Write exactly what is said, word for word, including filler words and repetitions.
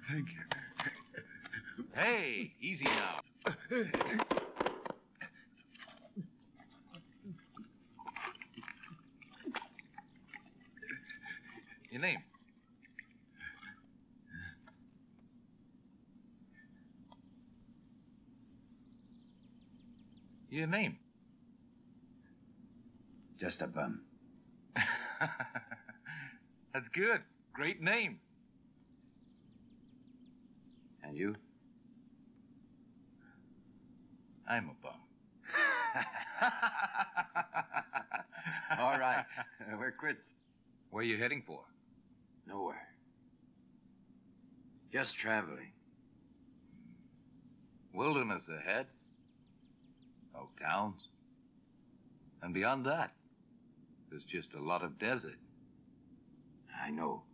Thank you. Hey, easy now. Your name? Your name? Just a bum. That's good. Great name. And you? I'm a bum. All right. We're quits. Where are you heading for? Nowhere. Just traveling. Wilderness ahead. No towns. And beyond that, there's just a lot of desert. I know.